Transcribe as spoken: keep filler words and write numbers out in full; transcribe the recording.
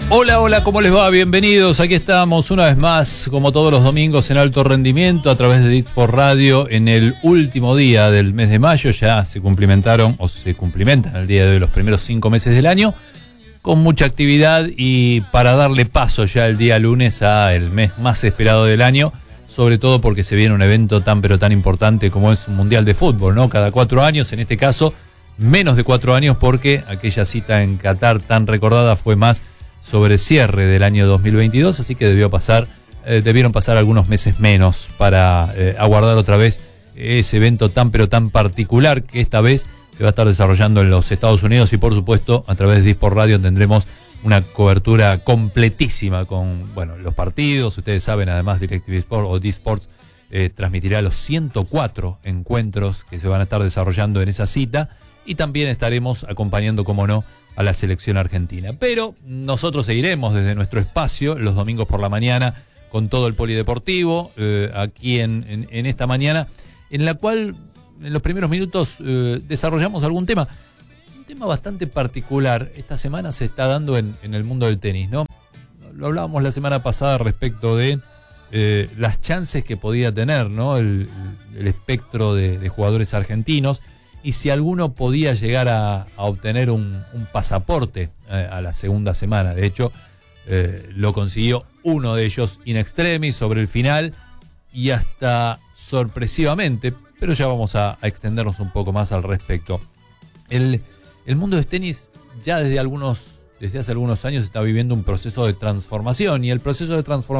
Hola, hola, ¿cómo les va? Bienvenidos, aquí estamos una vez más, como todos los domingos, en Alto Rendimiento, a través de Disport Radio, en el último día del mes de mayo. Ya se cumplimentaron, o se cumplimentan el día de hoy, los primeros cinco meses del año, con mucha actividad y para darle paso ya el día lunes a el mes más esperado del año, sobre todo porque se viene un evento tan pero tan importante como es un Mundial de Fútbol, ¿no? Cada cuatro años, en este caso, menos de cuatro años, porque aquella cita en Qatar tan recordada fue más sobre cierre del año dos mil veintidós, así que debió pasar, eh, debieron pasar algunos meses menos para eh, aguardar otra vez ese evento tan pero tan particular que esta vez se va a estar desarrollando en los Estados Unidos y por supuesto a través de Disport Radio tendremos una cobertura completísima con bueno los partidos. Ustedes saben, además DirecTV Sport o Disports eh, transmitirá los ciento cuatro encuentros que se van a estar desarrollando en esa cita y también estaremos acompañando, como no, a la selección argentina. Pero nosotros seguiremos desde nuestro espacio los domingos por la mañana con todo el polideportivo, eh, aquí en, en, en esta mañana, en la cual en los primeros minutos eh, desarrollamos algún tema. Un tema bastante particular. Esta semana se está dando en, en el mundo del tenis, ¿no? Lo hablábamos la semana pasada respecto de eh, las chances que podía tener, ¿no? El, el espectro de, de jugadores argentinos. Y si alguno podía llegar a, a obtener un, un pasaporte eh, a la segunda semana. De hecho, eh, lo consiguió uno de ellos in extremis sobre el final y hasta sorpresivamente, pero ya vamos a, a extendernos un poco más al respecto. El, el mundo del tenis ya desde, algunos, desde hace algunos años está viviendo un proceso de transformación y el proceso de transformación